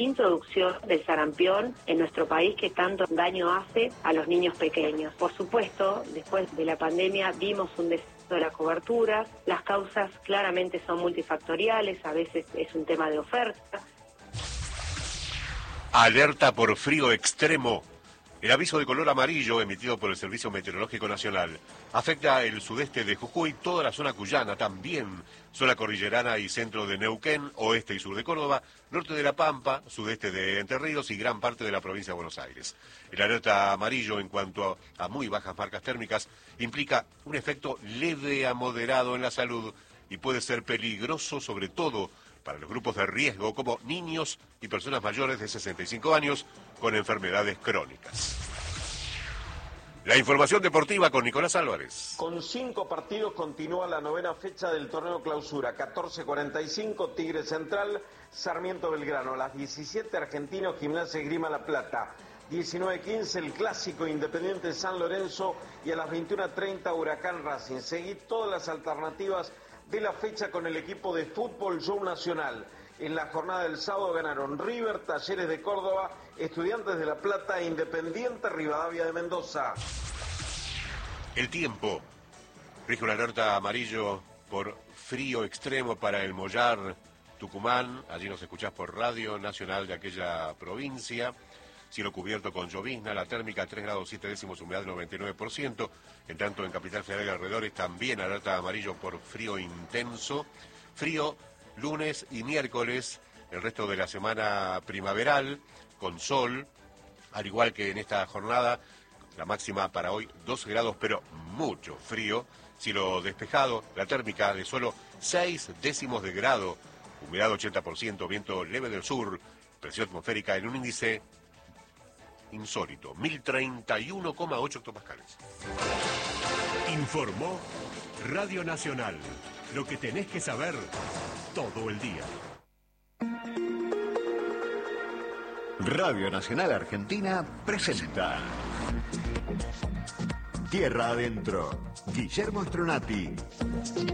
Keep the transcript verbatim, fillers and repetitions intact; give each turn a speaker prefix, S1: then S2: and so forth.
S1: introducción del sarampión en nuestro país que tanto daño hace a los niños pequeños. Por supuesto, después de la pandemia vimos un descenso de la cobertura, las causas claramente son multifactoriales, a veces es un tema de oferta.
S2: Alerta por frío extremo. El aviso de color amarillo emitido por el Servicio Meteorológico Nacional afecta el sudeste de Jujuy, toda la zona cuyana, también zona cordillerana y centro de Neuquén, oeste y sur de Córdoba, norte de La Pampa, sudeste de Entre Ríos y gran parte de la provincia de Buenos Aires. El alerta amarillo en cuanto a, a muy bajas marcas térmicas implica un efecto leve a moderado en la salud y puede ser peligroso sobre todo para los grupos de riesgo como niños y personas mayores de sesenta y cinco años con enfermedades crónicas. La información deportiva con Nicolás Álvarez.
S3: Con cinco partidos continúa la novena fecha del torneo clausura. catorce cuarenta y cinco, Tigre Central, Sarmiento Belgrano. A las diecisiete, Argentinos, Gimnasia y Esgrima La Plata. diecinueve quince, el clásico Independiente San Lorenzo. Y a las veintiuno treinta, Huracán Racing. Seguí todas las alternativas de la fecha con el equipo de Fútbol Show Nacional. En la jornada del sábado ganaron River, Talleres de Córdoba, Estudiantes de La Plata e Independiente Rivadavia de Mendoza.
S2: El tiempo. Rige una alerta amarillo por frío extremo para el Mollar, Tucumán. Allí nos escuchás por Radio Nacional de aquella provincia. Cielo cubierto con llovizna, la térmica tres grados siete décimos, humedad noventa y nueve por ciento. En tanto, en Capital Federal y alrededores también alerta amarillo por frío intenso. Frío lunes y miércoles, el resto de la semana primaveral, con sol, al igual que en esta jornada, la máxima para hoy doce grados, pero mucho frío. Cielo despejado, la térmica de solo seis décimos de grado, humedad ochenta por ciento, viento leve del sur, presión atmosférica en un índice insólito, mil treinta y uno coma ocho hectopascales.
S4: Informó Radio Nacional. Lo que tenés que saber todo el día.
S5: Radio Nacional Argentina presenta Tierra Adentro. Guillermo Stronati.